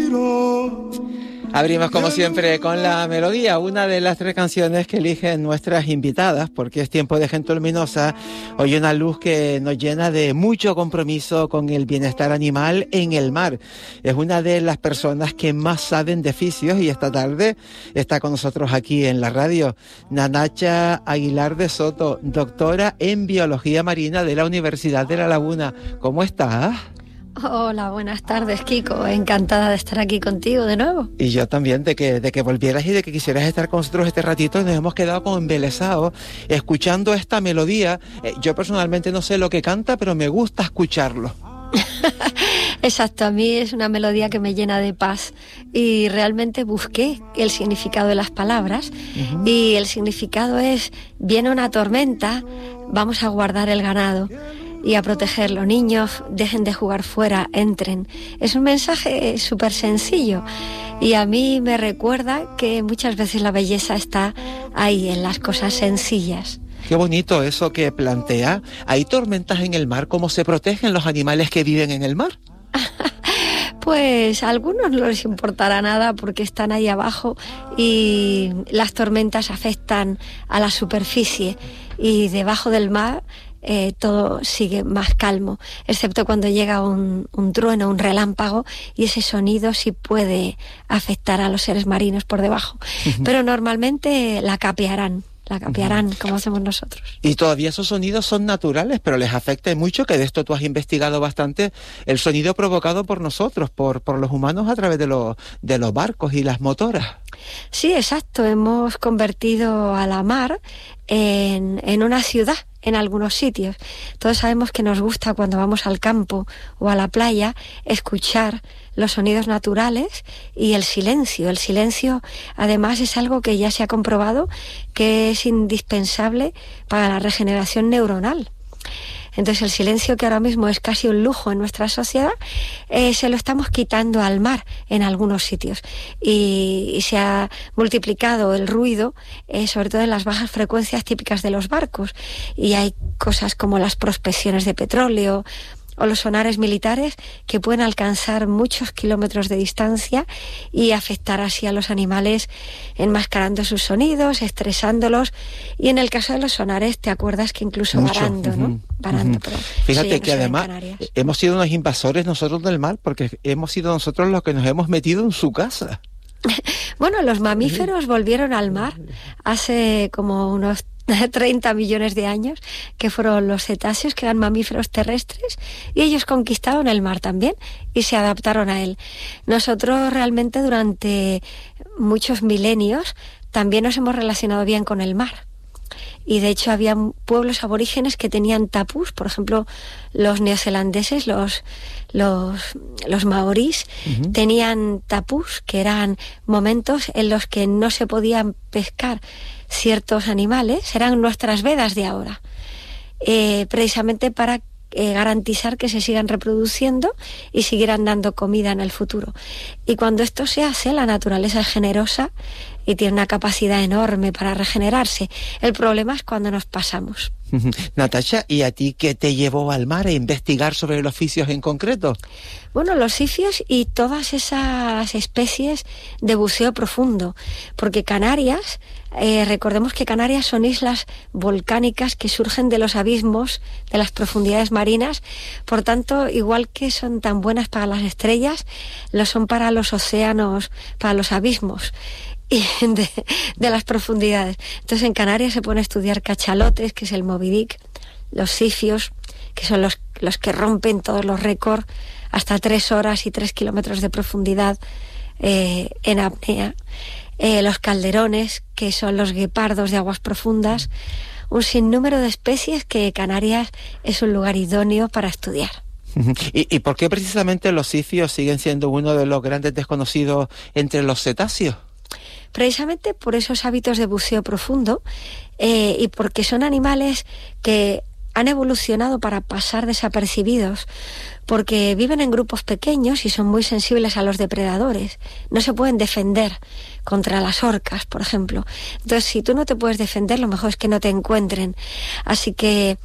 Abrimos como siempre con la melodía, una de las 3 canciones que eligen nuestras invitadas, porque es tiempo de gente luminosa. Hoy una luz que nos llena de mucho compromiso con el bienestar animal en el mar. Es una de las personas que más saben de fisios y esta tarde está con nosotros aquí en la radio. Natacha Aguilar de Soto, doctora en Biología Marina de la Universidad de La Laguna. ¿Cómo estás? Hola, buenas tardes, Kiko. Encantada de estar aquí contigo de nuevo. Y yo también, de que volvieras y de que quisieras estar con nosotros este ratito. Nos hemos quedado como embelesados escuchando esta melodía. Yo personalmente no sé lo que canta, pero me gusta escucharlo. Exacto, a mí es una melodía que me llena de paz y realmente busqué el significado de las palabras. Y el significado es: viene una tormenta, vamos a guardar el ganado y a protegerlo. Niños, dejen de jugar fuera, entren. Es un mensaje súper sencillo y a mí me recuerda que muchas veces la belleza está ahí, en las cosas sencillas. Qué bonito eso que plantea. ¿Hay tormentas en el mar? ¿Cómo se protegen los animales que viven en el mar? Pues a algunos no les importará nada porque están ahí abajo y las tormentas afectan a la superficie y debajo del mar todo sigue más calmo, excepto cuando llega un trueno, un relámpago, y ese sonido sí puede afectar a los seres marinos por debajo. Pero normalmente la capearán como hacemos nosotros. Y todavía esos sonidos son naturales, pero les afecta mucho, que de esto tú has investigado bastante, el sonido provocado por nosotros, por los humanos a través de los barcos y las motoras. Sí, exacto. Hemos convertido a la mar en una ciudad en algunos sitios. Todos sabemos que nos gusta cuando vamos al campo o a la playa escuchar los sonidos naturales y el silencio. El silencio, además, es algo que ya se ha comprobado que es indispensable para la regeneración neuronal. Entonces el silencio, que ahora mismo es casi un lujo en nuestra sociedad, se lo estamos quitando al mar en algunos sitios y se ha multiplicado el ruido, sobre todo en las bajas frecuencias típicas de los barcos, y hay cosas como las prospecciones de petróleo o los sonares militares que pueden alcanzar muchos kilómetros de distancia y afectar así a los animales, enmascarando sus sonidos, estresándolos, y en el caso de los sonares, ¿te acuerdas que incluso varando, ¿no? Varando, pero fíjate que además hemos sido unos invasores nosotros del mar, porque hemos sido nosotros los que nos hemos metido en su casa. Bueno, los mamíferos volvieron al mar hace como unos 30 millones de años, que fueron los cetáceos, que eran mamíferos terrestres, y ellos conquistaron el mar también y se adaptaron a él. Nosotros realmente durante muchos milenios también nos hemos relacionado bien con el mar. Y de hecho había pueblos aborígenes que tenían tapús, por ejemplo los neozelandeses, los maorís, tenían tapús, que eran momentos en los que no se podían pescar ciertos animales, eran nuestras vedas de ahora, precisamente para garantizar que se sigan reproduciendo y siguieran dando comida en el futuro. Y cuando esto se hace, la naturaleza es generosa y tiene una capacidad enorme para regenerarse. El problema es cuando nos pasamos. Natacha, ¿y a ti qué te llevó al mar a investigar sobre los fisios en concreto? Bueno, los sifios y todas esas especies de buceo profundo, porque Canarias, recordemos que Canarias son islas volcánicas que surgen de los abismos, de las profundidades marinas, por tanto, igual que son tan buenas para las estrellas, lo son para los océanos, para los abismos y de las profundidades. Entonces en Canarias se pueden estudiar cachalotes, que es el Moby Dick, los sifios, que son los que rompen todos los récords, hasta 3 horas y 3 kilómetros de profundidad en apnea, los calderones, que son los guepardos de aguas profundas, un sinnúmero de especies que Canarias es un lugar idóneo para estudiar. ¿Y por qué precisamente los sifios siguen siendo uno de los grandes desconocidos entre los cetáceos? Precisamente por esos hábitos de buceo profundo y porque son animales que han evolucionado para pasar desapercibidos, porque viven en grupos pequeños y son muy sensibles a los depredadores. No se pueden defender contra las orcas, por ejemplo. Entonces, si tú no te puedes defender, lo mejor es que no te encuentren. Así que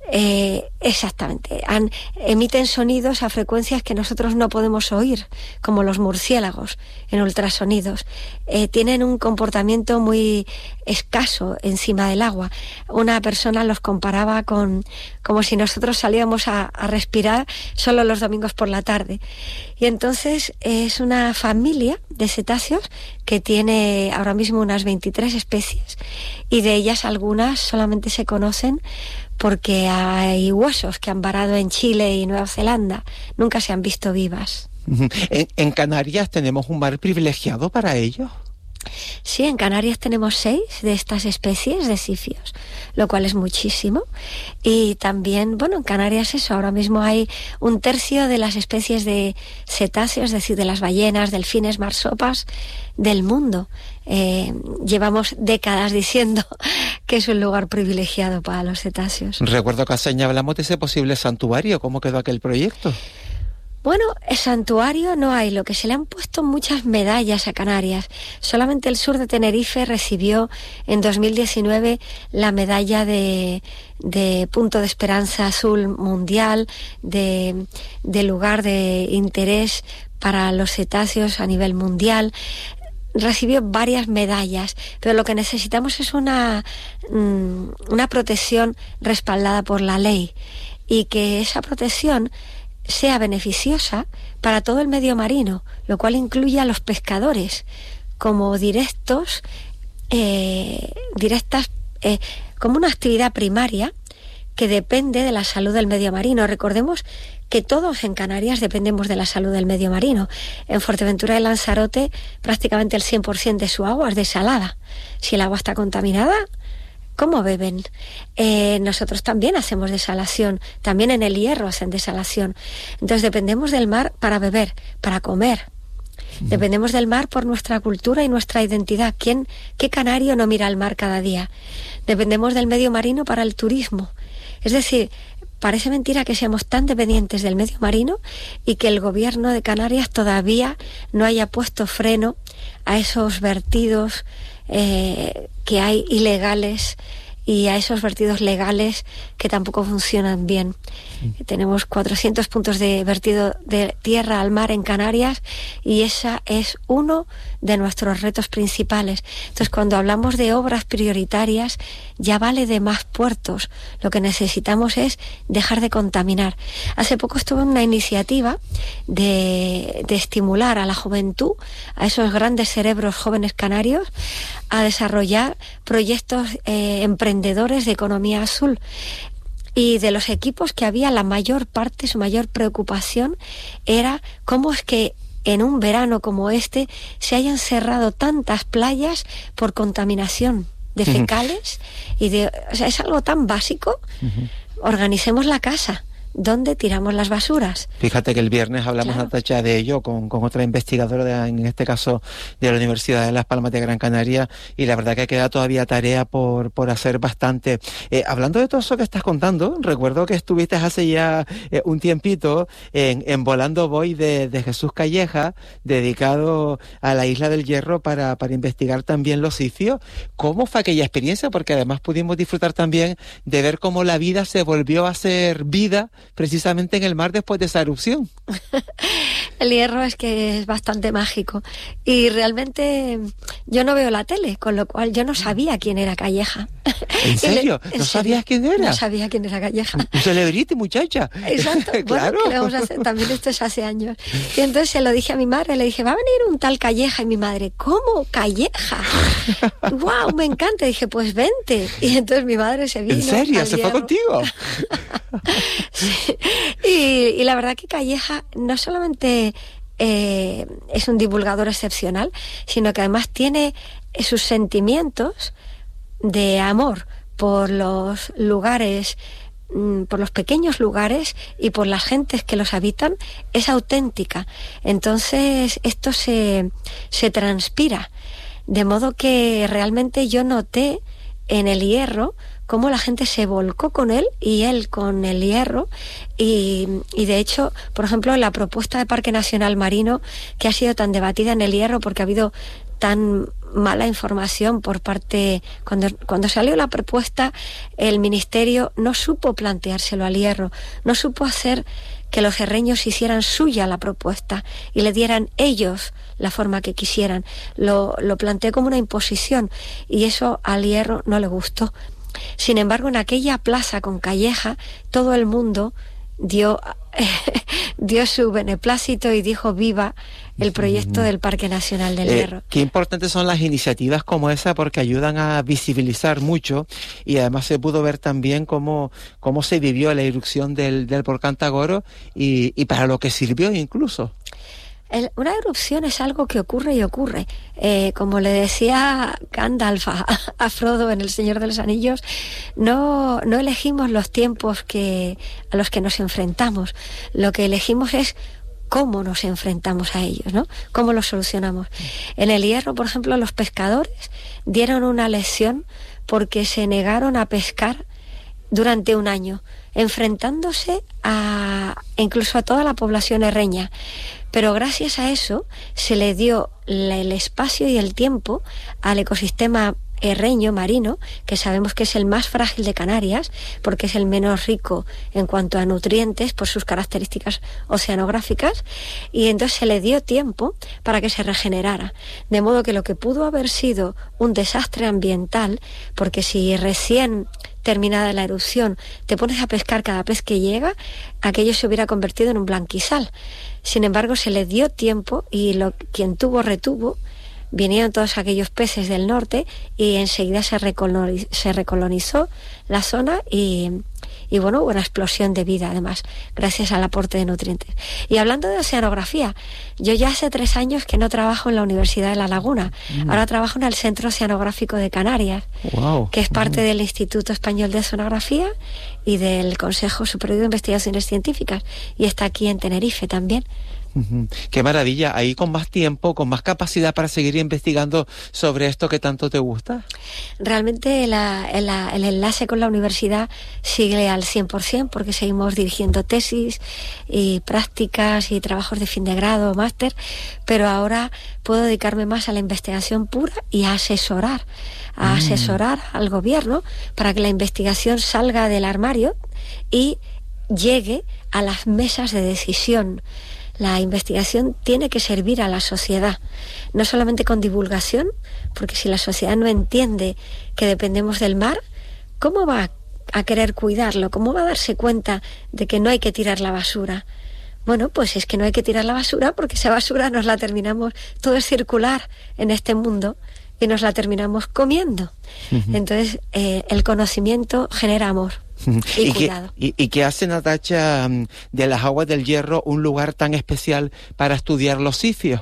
Exactamente. Emiten sonidos a frecuencias que nosotros no podemos oír, como los murciélagos en ultrasonidos. Tienen un comportamiento muy escaso encima del agua. Una persona los comparaba como si nosotros salíamos a respirar solo los domingos por la tarde. Y entonces es una familia de cetáceos que tiene ahora mismo unas 23 especies, y de ellas algunas solamente se conocen porque hay huesos que han varado en Chile y Nueva Zelanda. Nunca se han visto vivas. ¿En Canarias tenemos un mar privilegiado para ellos? Sí, en Canarias tenemos 6 de estas especies de sifios, lo cual es muchísimo. Y también, en Canarias ahora mismo hay 1/3 de las especies de cetáceos, es decir, de las ballenas, delfines, marsopas del mundo. Llevamos décadas diciendo que es un lugar privilegiado para los cetáceos. Recuerdo que hace años hablamos de ese posible santuario. ¿Cómo quedó aquel proyecto? Bueno, el santuario no hay, lo que se le han puesto muchas medallas a Canarias. Solamente el sur de Tenerife recibió en 2019 la medalla de punto de esperanza azul mundial, de lugar de interés para los cetáceos a nivel mundial. Recibió varias medallas, pero lo que necesitamos es una protección respaldada por la ley, y que esa protección sea beneficiosa para todo el medio marino, lo cual incluye a los pescadores como como una actividad primaria que depende de la salud del medio marino. Recordemos que todos en Canarias dependemos de la salud del medio marino. En Fuerteventura y Lanzarote prácticamente el 100% de su agua es desalada. Si el agua está contaminada, ¿cómo beben? Nosotros también hacemos desalación, también en el Hierro hacen desalación. Entonces dependemos del mar para beber, para comer. Dependemos del mar por nuestra cultura y nuestra identidad. ¿Qué canario no mira al mar cada día? Dependemos del medio marino para el turismo. Es decir, parece mentira que seamos tan dependientes del medio marino y que el gobierno de Canarias todavía no haya puesto freno a esos vertidos que hay ilegales, y a esos vertidos legales que tampoco funcionan bien. Tenemos 400 puntos de vertido de tierra al mar en Canarias, y esa es uno de nuestros retos principales. Entonces, cuando hablamos de obras prioritarias, ya vale de más puertos. Lo que necesitamos es dejar de contaminar. Hace poco estuve en una iniciativa de estimular a la juventud, a esos grandes cerebros jóvenes canarios, a desarrollar proyectos emprendedores de economía azul. Y de los equipos que había, la mayor parte, su mayor preocupación era cómo es que en un verano como este se hayan cerrado tantas playas por contaminación de fecales es algo tan básico. Organicemos la casa. ¿Dónde tiramos las basuras? Fíjate que el viernes hablamos, Claro, Natacha, de ello con otra investigadora, en este caso de la Universidad de Las Palmas de Gran Canaria, y la verdad que queda todavía tarea por hacer bastante. Hablando de todo eso que estás contando, recuerdo que estuviste hace ya un tiempito en Volando Voy de Jesús Calleja, dedicado a la Isla del Hierro para investigar también los sifios. ¿Cómo fue aquella experiencia? Porque además pudimos disfrutar también de ver cómo la vida se volvió a ser vida precisamente en el mar después de esa erupción. el Hierro es que es bastante mágico, y realmente yo no veo la tele, con lo cual yo no sabía quién era Calleja. ¿En serio? ¿No sabías quién era? No sabía quién era Calleja. Un celebrity, muchacha. Exacto. Claro. Bueno, ¿qué le vamos a hacer? También esto es hace años. Y entonces se lo dije a mi madre, le dije, va a venir un tal Calleja, y mi madre, ¿cómo? ¿Calleja? ¡Guau! Me encanta. Y dije, pues vente. Y entonces mi madre se vino. ¿En serio? ¿Se fue contigo? Sí. Y la verdad que Calleja no solamente es un divulgador excepcional, sino que además tiene sus sentimientos de amor por los lugares, por los pequeños lugares y por las gentes que los habitan, es auténtica. Entonces esto se transpira, de modo que realmente yo noté en el Hierro cómo la gente se volcó con él y él con el hierro, y de hecho, por ejemplo, la propuesta de Parque Nacional Marino, que ha sido tan debatida en el hierro porque ha habido tan mala información por parte... Cuando salió la propuesta, el Ministerio no supo planteárselo al hierro, no supo hacer que los herreños hicieran suya la propuesta y le dieran ellos la forma que quisieran. Lo planteó como una imposición y eso al hierro no le gustó. Sin embargo, en aquella plaza con calleja, todo el mundo dio su beneplácito y dijo viva el proyecto del Parque Nacional del Hierro. Qué importantes son las iniciativas como esa, porque ayudan a visibilizar mucho, y además se pudo ver también cómo se vivió la erupción del volcán Tagoro y para lo que sirvió incluso. Una erupción es algo que ocurre y ocurre. Como le decía Gandalf a Frodo en El Señor de los Anillos, no elegimos los tiempos a los que nos enfrentamos. Lo que elegimos es cómo nos enfrentamos a ellos, ¿no? Cómo los solucionamos. En el hierro, por ejemplo, los pescadores dieron una lección porque se negaron a pescar durante un año, enfrentándose incluso a toda la población herreña. Pero gracias a eso se le dio el espacio y el tiempo al ecosistema herreño marino, que sabemos que es el más frágil de Canarias, porque es el menos rico en cuanto a nutrientes por sus características oceanográficas, y entonces se le dio tiempo para que se regenerara. De modo que lo que pudo haber sido un desastre ambiental, porque si recién terminada la erupción te pones a pescar cada pez que llega, aquello se hubiera convertido en un blanquizal. Sin embargo, se le dio tiempo y quien tuvo retuvo. Vinieron todos aquellos peces del norte y enseguida se recolonizó la zona y bueno, hubo una explosión de vida además, gracias al aporte de nutrientes. Y hablando de oceanografía, yo ya hace 3 años que no trabajo en la Universidad de La Laguna. Ahora trabajo en el Centro Oceanográfico de Canarias, que es parte del Instituto Español de Oceanografía y del Consejo Superior de Investigaciones Científicas, y está aquí en Tenerife también. Qué maravilla, ahí con más tiempo, con más capacidad para seguir investigando sobre esto que tanto te gusta. Realmente el enlace con la universidad sigue al 100%, porque seguimos dirigiendo tesis y prácticas y trabajos de fin de grado o máster, pero ahora puedo dedicarme más a la investigación pura y a asesorar al gobierno para que la investigación salga del armario y llegue a las mesas de decisión. La investigación tiene que servir a la sociedad, no solamente con divulgación, porque si la sociedad no entiende que dependemos del mar, ¿cómo va a querer cuidarlo? ¿Cómo va a darse cuenta de que no hay que tirar la basura? Bueno, pues es que no hay que tirar la basura porque esa basura nos la terminamos, todo es circular en este mundo y nos la terminamos comiendo. Entonces, el conocimiento genera amor. Y cuidado. ¿Y qué hace, Natacha, de las aguas del Hierro un lugar tan especial para estudiar los sifios?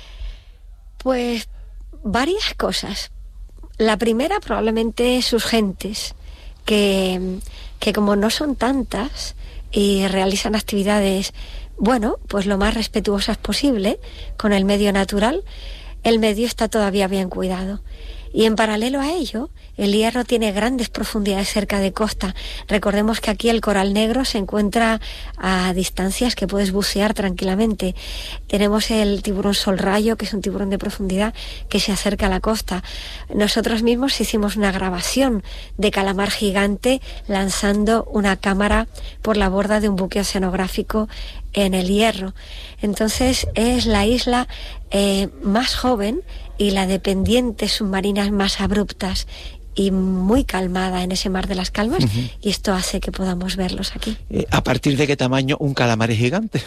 Pues varias cosas. La primera, probablemente sus gentes, que como no son tantas y realizan actividades, bueno, pues lo más respetuosas posible con el medio natural, el medio está todavía bien cuidado. Y en paralelo a ello, el Hierro tiene grandes profundidades cerca de costa. Recordemos que aquí el coral negro se encuentra a distancias que puedes bucear tranquilamente. Tenemos el tiburón solrayo, que es un tiburón de profundidad que se acerca a la costa. Nosotros mismos hicimos una grabación de calamar gigante lanzando una cámara por la borda de un buque oceanográfico en el Hierro. Entonces es la isla más joven y la de pendientes submarinas más abruptas y muy calmada en ese mar de las calmas, y esto hace que podamos verlos aquí. ¿A partir de qué tamaño un calamar es gigante?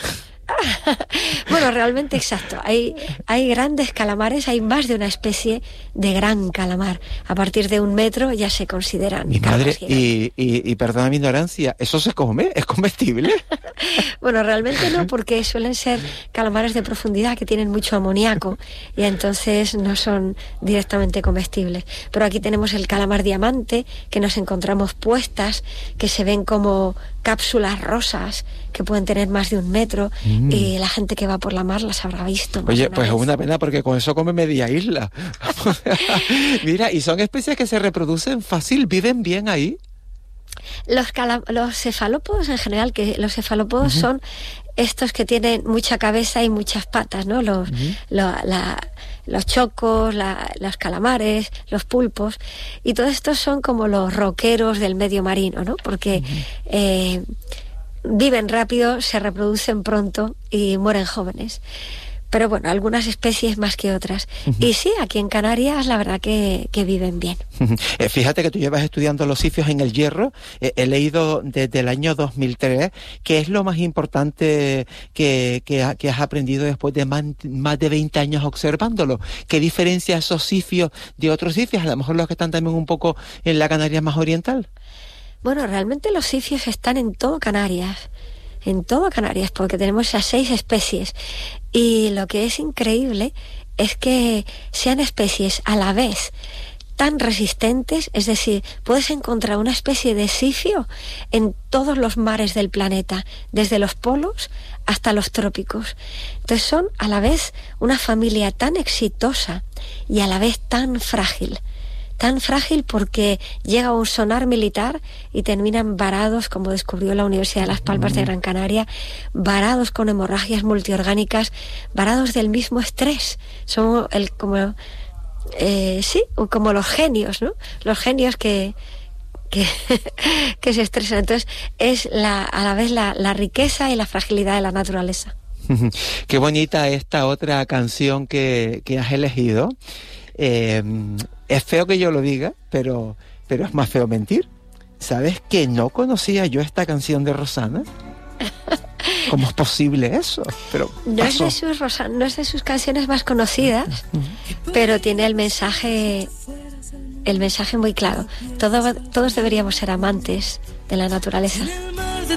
Bueno, realmente exacto. Hay grandes calamares, hay más de una especie de gran calamar. A partir de 1 metro ya se consideran. Mi madre, y perdona mi ignorancia, ¿eso se come? ¿Es comestible? Bueno, realmente no, porque suelen ser calamares de profundidad que tienen mucho amoníaco y entonces no son directamente comestibles. Pero aquí tenemos el calamar diamante, que nos encontramos puestas, que se ven como cápsulas rosas que pueden tener más de 1 metro, y la gente que va por la mar las habrá visto. Oye, pues es una pena porque con eso come media isla. Mira, y son especies que se reproducen fácil, viven bien ahí. Los cefalópodos en general, que los cefalópodos son estos que tienen mucha cabeza y muchas patas, ¿no? Los chocos, los calamares, los pulpos, y todos estos son como los roqueros del medio marino, ¿no? Porque viven rápido, se reproducen pronto y mueren jóvenes. Pero bueno, algunas especies más que otras. Y sí, aquí en Canarias la verdad que viven bien. Fíjate que tú llevas estudiando los sifios en el Hierro. He leído desde el año 2003. ¿Qué es lo más importante que has aprendido después de más de 20 años observándolo? ¿Qué diferencia esos sifios de otros sifios? A lo mejor los que están también un poco en la Canarias más oriental. Bueno, realmente los sifios están en todo Canarias. En todo Canarias, porque tenemos esas 6 especies. Y lo que es increíble es que sean especies a la vez tan resistentes, es decir, puedes encontrar una especie de sifio en todos los mares del planeta, desde los polos hasta los trópicos. Entonces son a la vez una familia tan exitosa y a la vez tan frágil. Tan frágil porque llega un sonar militar y terminan varados, como descubrió la Universidad de Las Palmas de Gran Canaria, varados con hemorragias multiorgánicas, varados del mismo estrés. Son como los genios, ¿no? Los genios que se estresan. Entonces es a la vez la riqueza y la fragilidad de la naturaleza. Qué bonita esta otra canción que has elegido. Es feo que yo lo diga, pero es más feo mentir. ¿Sabes que no conocía yo esta canción de Rosana? ¿Cómo es posible eso? Pero no es de sus canciones más conocidas, pero tiene el mensaje muy claro. Todos deberíamos ser amantes de la naturaleza.